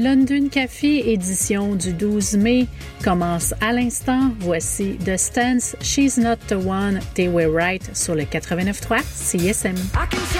London Café, édition du 12 mai, commence à l'instant. Voici The Stance, She's Not the One, They Were Right sur le 89.3 CISM.